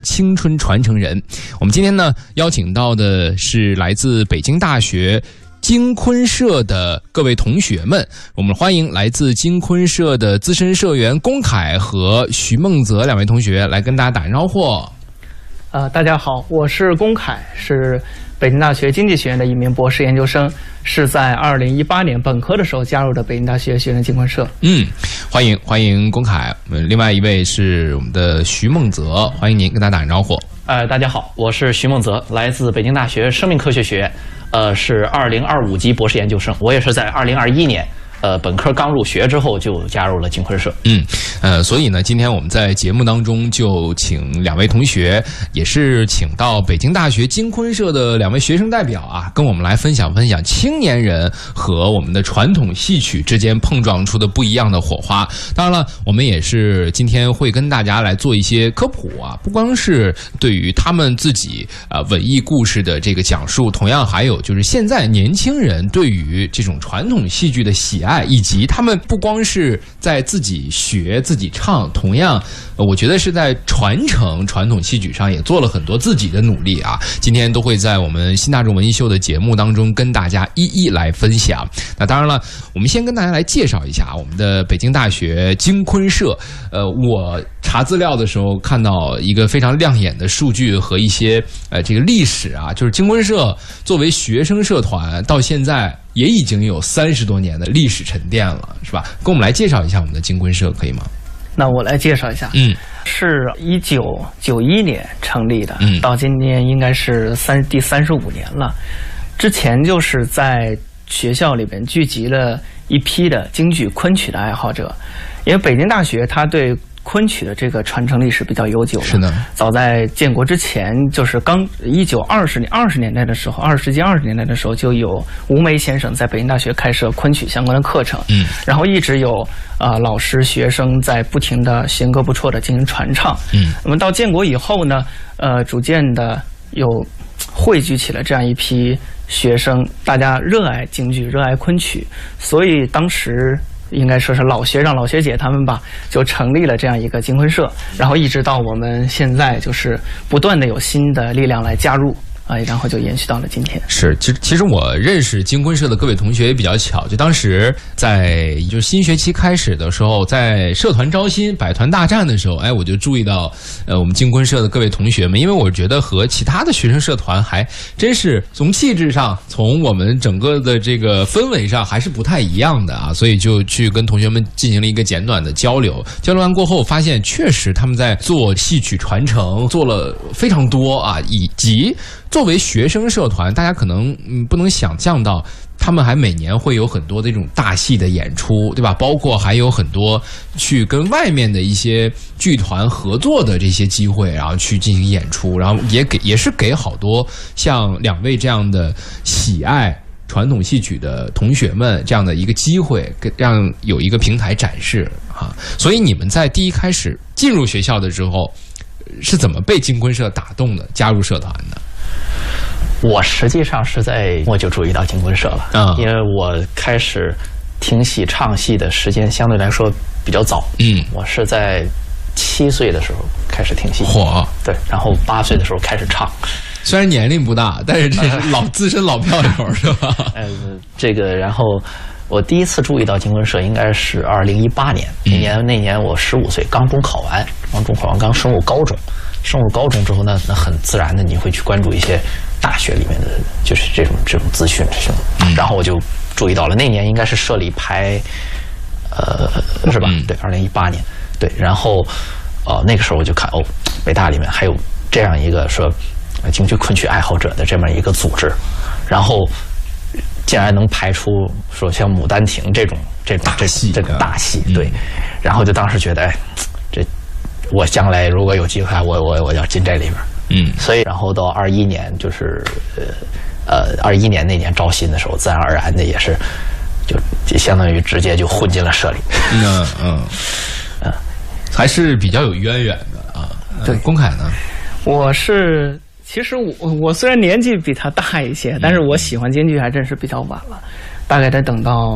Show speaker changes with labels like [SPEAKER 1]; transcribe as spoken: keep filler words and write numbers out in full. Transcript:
[SPEAKER 1] 青春传承人。我们今天呢邀请到的是来自北京大学京昆社的各位同学们，我们欢迎来自京昆社的资深社员龚凯和徐梦泽两位同学来跟大家打招呼。
[SPEAKER 2] 呃，大家好，我是龚凯，是北京大学经济学院的一名博士研究生，是在二零一八年本科的时候加入的北京大学学生京昆社。
[SPEAKER 1] 嗯，欢迎欢迎龚凯。另外一位是我们的徐梦泽，欢迎您跟大家打招呼。
[SPEAKER 3] 呃，大家好，我是徐梦泽，来自北京大学生命科学学院，呃，是二零二五级博士研究生。我也是在二零二一年。呃，本科刚入学之后就加入了京昆社。
[SPEAKER 1] 嗯，呃，所以呢，今天我们在节目当中就请两位同学，也是请到北京大学京昆社的两位学生代表啊，跟我们来分享分享青年人和我们的传统戏曲之间碰撞出的不一样的火花。当然了，我们也是今天会跟大家来做一些科普啊，不光是对于他们自己呃文艺故事的这个讲述，同样还有就是现在年轻人对于这种传统戏剧的喜爱。以及他们不光是在自己学自己唱，同样我觉得是在传承传统戏曲上也做了很多自己的努力啊。今天都会在我们新大众文艺秀的节目当中跟大家一一来分享。那当然了，我们先跟大家来介绍一下我们的北京大学京昆社。呃，我查资料的时候看到一个非常亮眼的数据和一些呃这个历史啊，就是京昆社作为学生社团到现在也已经有三十多年的历史沉淀了，是吧？跟我们来介绍一下我们的京昆社，可以吗？
[SPEAKER 2] 那我来介绍一下，
[SPEAKER 1] 嗯，
[SPEAKER 2] 是一九九一年成立的，
[SPEAKER 1] 嗯，到
[SPEAKER 2] 今年应该是三第三十五年了。之前就是在学校里边聚集了一批的京剧昆曲的爱好者，因为北京大学它对昆曲的这个传承历史比较悠久，
[SPEAKER 1] 是的。
[SPEAKER 2] 早在建国之前，就是刚一九二十年二十年代的时候，二十世纪二十年代的时候，就有吴梅先生在北京大学开设昆曲相关的课程，
[SPEAKER 1] 嗯，然
[SPEAKER 2] 后一直有啊、呃、老师学生在不停的弦歌不辍的进行传唱，
[SPEAKER 1] 嗯，
[SPEAKER 2] 那么到建国以后呢，呃，逐渐的有汇聚起了这样一批学生，大家热爱京剧，热爱昆曲，所以当时。应该说是老学长老学姐他们吧，就成立了这样一个京昆社，然后一直到我们现在就是不断的有新的力量来加入啊，然后就延续到了今天。
[SPEAKER 1] 是，其实其实我认识京昆社的各位同学也比较巧，就当时在就是新学期开始的时候，在社团招新百团大战的时候，哎，我就注意到呃我们京昆社的各位同学们，因为我觉得和其他的学生社团还真是从气质上，从我们整个的这个氛围上还是不太一样的啊，所以就去跟同学们进行了一个简短的交流。交流完过后，发现确实他们在做戏曲传承做了非常多啊，以及作为学生社团，大家可能嗯不能想象到，他们还每年会有很多的这种大戏的演出，对吧？包括还有很多去跟外面的一些剧团合作的这些机会，然后去进行演出，然后也给也是给好多像两位这样的喜爱传统戏曲的同学们这样的一个机会，让有一个平台展示啊。所以你们在第一开始进入学校的时候，是怎么被京昆社打动的，加入社团的？
[SPEAKER 3] 我实际上是在我就注意到京昆社了，嗯，因为我开始听戏唱戏的时间相对来说比较早，嗯，我是在七岁的时候开始听戏，
[SPEAKER 1] 嚯，
[SPEAKER 3] 对，然后八岁的时候开始唱。
[SPEAKER 1] 虽然年龄不大，但是这是老资深老票友是吧？
[SPEAKER 3] 呃，这个然后我第一次注意到京昆社应该是二零一八年，那年、嗯、那年我十五岁，刚中考完，刚中考完，刚升入高中。升入高中之后呢，那很自然的你会去关注一些大学里面的就是这种这种资讯这种、嗯，然后我就注意到了，那年应该是社里排，呃，是吧？嗯、对，二零一八年，对，然后呃那个时候我就看哦，北大里面还有这样一个说京剧昆曲爱好者的这么一个组织，然后竟然能排出说像《牡丹亭》这种这种
[SPEAKER 1] 大戏
[SPEAKER 3] 这个大戏，对，嗯、然后就当时觉得哎，这。我将来如果有机会，我我我要进这里边，嗯，所以然后到二一年就是呃呃二一年那年招新的时候，自然而然的也是就就相当于直接就混进了社里，
[SPEAKER 1] 嗯嗯嗯，还是比较有渊源的啊。
[SPEAKER 2] 对，
[SPEAKER 1] 龚凯呢？
[SPEAKER 2] 我是其实我我虽然年纪比他大一些，但是我喜欢京剧还真是比较晚了，大概得等到。